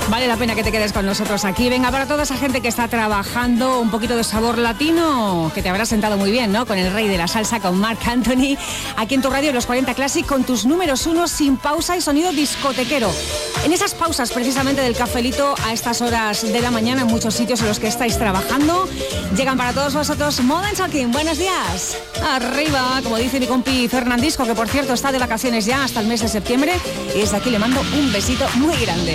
Vale la pena que te quedes con nosotros aquí. Venga, para toda esa gente que está trabajando un poquito de sabor latino, que te habrá sentado muy bien, ¿no? Con el rey de la salsa, con Marc Anthony, aquí en tu radio, Los 40 Classic, con tus números 1 sin pausa y sonido discotequero. En esas pausas, precisamente, del cafelito, a estas horas de la mañana, en muchos sitios en los que estáis trabajando, llegan para todos vosotros Modern Talking. Buenos días. Arriba, como dice mi compi Fernandisco, que por cierto está de vacaciones ya hasta el mes de septiembre, y desde aquí le mando un besito muy grande.